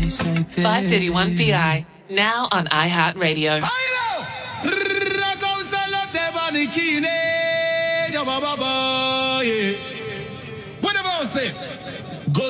531 PI, now on iHeartRadio. What about say?